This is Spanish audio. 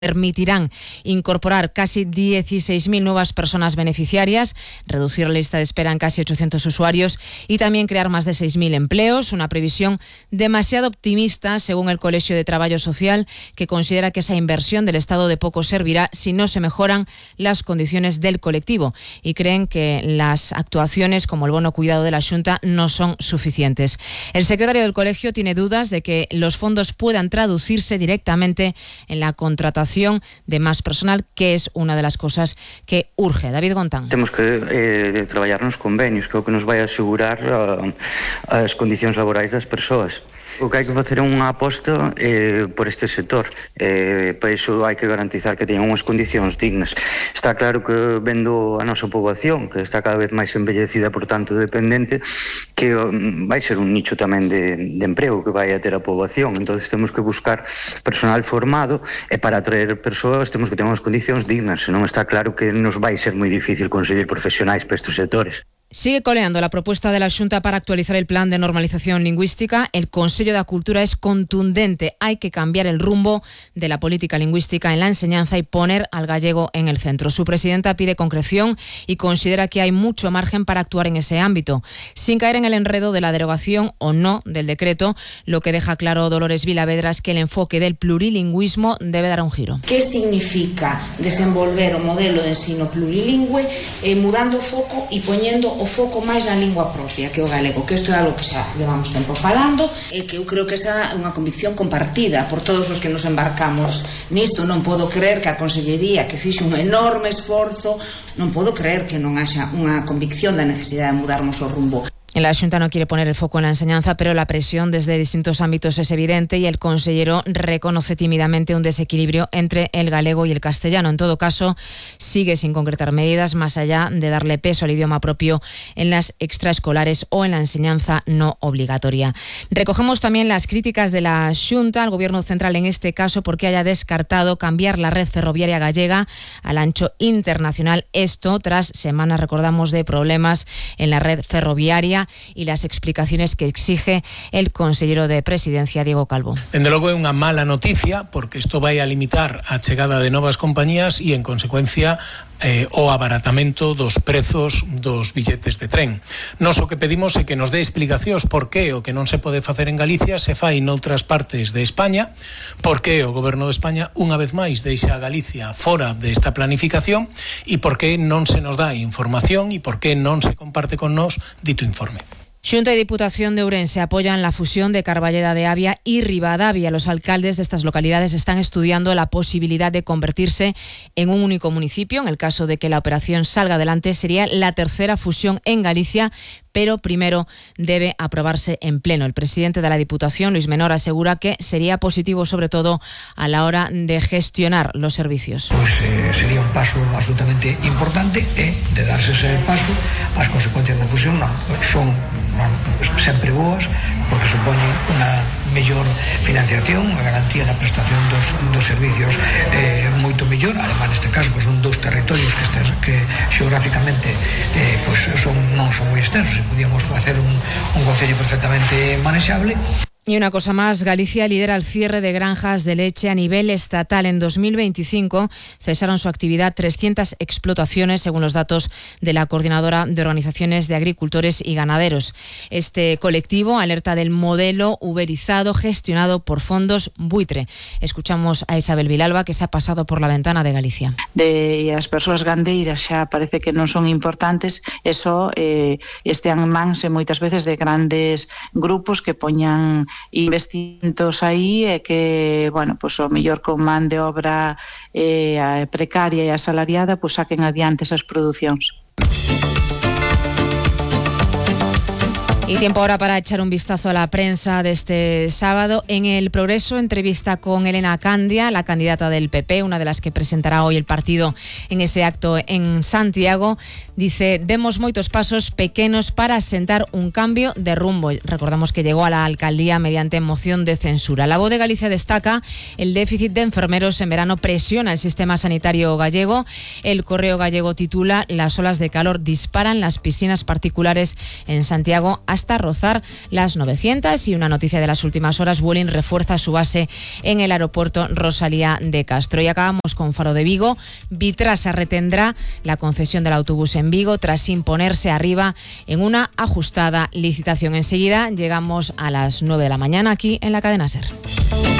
permitirán incorporar casi 16.000 nuevas personas beneficiarias, reducir la lista de espera en casi 800 usuarios y también crear más de 6.000 empleos, una previsión demasiado optimista según el Colegio de Traballo Social, que considera que esa inversión del Estado de poco servirá si no se mejoran las condiciones del colectivo, y creen que las actuaciones como el bono cuidado de la Xunta no son suficientes. El secretario del colegio tiene dudas de que los fondos puedan traducirse directamente en la contratación de más personal, que es una de las cosas que urge. David Gontán. Temos que traballar nos convenios, que é o que nos vai asegurar as condicións laborais das persoas. O que hai que facer é unha aposta por este sector. Para iso hai que garantizar que teñan unhas condicións dignas. Está claro que vendo a nosa poboación, que está cada vez máis envellecida, por tanto dependente, que vai ser un nicho tamén de emprego que vai a ter a poboación. Entonces temos que buscar personal formado, e para atraer persoas temos que ter unhas condicións dignas, senón está claro que nos vai ser moi difícil conseguir profesionais para estes sectores. Sigue coleando la propuesta de la Xunta para actualizar el plan de normalización lingüística. El Consello da Cultura es contundente. Hay que cambiar el rumbo de la política lingüística en la enseñanza y poner al gallego en el centro. Su presidenta pide concreción y considera que hay mucho margen para actuar en ese ámbito, sin caer en el enredo de la derogación o no del decreto, lo que deja claro Dolores Vilavedra es que el enfoque del plurilingüismo debe dar un giro. ¿Qué significa desenvolver o modelo de ensino plurilingüe mudando o foco e poñendo o foco máis na lingua propia, que é o galego, que isto é algo que xa levamos tempo falando e que eu creo que esa é unha convicción compartida por todos os que nos embarcamos nisto. Non podo creer que a Consellería, que fixe un enorme esforzo, non podo creer que non haxa unha convicción da necesidade de mudarmos o rumbo. La Xunta no quiere poner el foco en la enseñanza, pero la presión desde distintos ámbitos es evidente y el consellero reconoce tímidamente un desequilibrio entre el galego y el castellano. En todo caso, sigue sin concretar medidas más allá de darle peso al idioma propio en las extraescolares o en la enseñanza no obligatoria. Recogemos también las críticas de la Xunta al Gobierno central en este caso porque haya descartado cambiar la red ferroviaria gallega al ancho internacional. Esto tras semanas, recordamos, de problemas en la red ferroviaria y las explicaciones que exige el consellero de Presidencia, Diego Calvo. Dende logo é unha mala noticia porque isto vai a limitar a chegada de novas compañías e, en consecuencia, o abaratamento dos prezos dos billetes de tren. Nos o que pedimos é que nos dé explicacións por que o que non se pode facer en Galicia se fai noutras partes de España, por que o Goberno de España unha vez máis deixa a Galicia fora desta planificación e por que non se nos dá información e por que non se comparte con nós dito informe. Xunta y Diputación de Ourense apoyan la fusión de Carballeda de Avia y Ribadavia. Los alcaldes de estas localidades están estudiando la posibilidad de convertirse en un único municipio. En el caso de que la operación salga adelante, sería la tercera fusión en Galicia, pero primero debe aprobarse en pleno. El presidente de la Diputación, Luis Menor, asegura que sería positivo sobre todo a la hora de gestionar los servicios. Pues sería un paso absolutamente importante e de darse ese paso as consecuencias da fusión son sempre boas porque supoñen unha mellor financiación, unha garantía da prestación dos servicios moito mellor. Además, neste caso, pues, son dous territorios que xeográficamente non son moi extensos e podíamos facer un concello perfectamente manexable. Y una cosa más, Galicia lidera el cierre de granjas de leche a nivel estatal. En 2025 cesaron su actividad 300 explotaciones, según los datos de la Coordinadora de Organizaciones de Agricultores y Ganaderos. Este colectivo alerta del modelo uberizado gestionado por fondos buitre. Escuchamos a Isabel Vilalba, que se ha pasado por la ventana de Galicia. De as persoas gandeiras xa parece que non son importantes, eso estean en mans moitas veces de grandes grupos que poñan investimentos aí e que, bueno, pues o mellor con man de obra precaria e asalariada, pues saquen adiante esas producións. Y tiempo ahora para echar un vistazo a la prensa de este sábado. En El Progreso, entrevista con Elena Candia, la candidata del PP, una de las que presentará hoy el partido en ese acto en Santiago. Dice, demos moitos pasos pequenos para asentar un cambio de rumbo. Recordamos que llegó a la alcaldía mediante moción de censura. La Voz de Galicia destaca el déficit de enfermeros en verano presiona el sistema sanitario gallego. El Correo Gallego titula, las olas de calor disparan las piscinas particulares en Santiago hasta hasta rozar las 900. Y una noticia de las últimas horas, Vueling refuerza su base en el aeropuerto Rosalía de Castro. Y acabamos con Faro de Vigo. Vitrasa retendrá la concesión del autobús en Vigo tras imponerse arriba en una ajustada licitación. Enseguida llegamos a las 9 de la mañana aquí en la cadena SER.